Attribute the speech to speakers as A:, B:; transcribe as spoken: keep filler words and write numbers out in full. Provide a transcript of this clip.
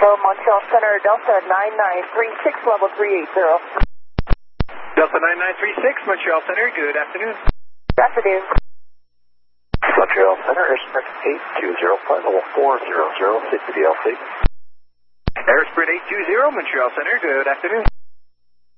A: Hello, Montreal Center, Delta nine nine three six, level three eight zero.
B: Delta nine nine three six, Montreal Center, good afternoon.
A: Good afternoon.
C: Montreal Center, Airsprint eight two zero, flight level four zero zero, safety D L C.
B: Airsprint eight two zero, Montreal Center, good afternoon.